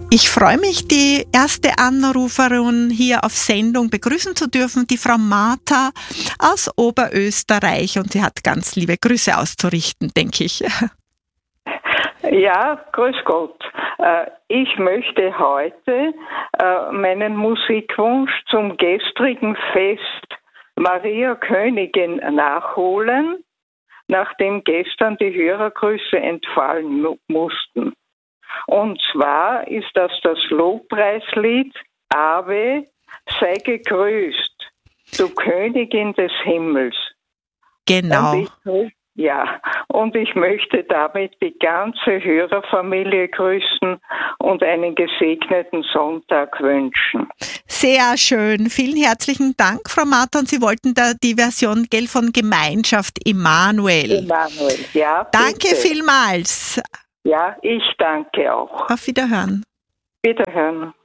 Ich freue mich, die erste Anruferin hier auf Sendung begrüßen zu dürfen, die Frau Martha aus Oberösterreich. Und sie hat ganz liebe Grüße auszurichten, denke ich. Ja, grüß Gott. Ich möchte heute meinen Musikwunsch zum gestrigen Fest Maria Königin nachholen, nachdem gestern die Hörergrüße entfallen mussten. Und zwar ist das Lobpreislied Ave, sei gegrüßt, du Königin des Himmels. Genau. Und ich möchte damit die ganze Hörerfamilie grüßen und einen gesegneten Sonntag wünschen. Sehr schön. Vielen herzlichen Dank, Frau Martha. Und Sie wollten da die Version von Gemeinschaft Immanuel. Immanuel, ja. Danke bitte. Vielmals. Ja, ich danke auch. Auf Wiederhören. Wiederhören.